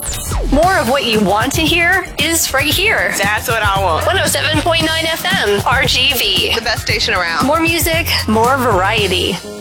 More of what you want to hear is right here. That's what I want. 107.9 FM, RGV. The best station around. More music, more variety.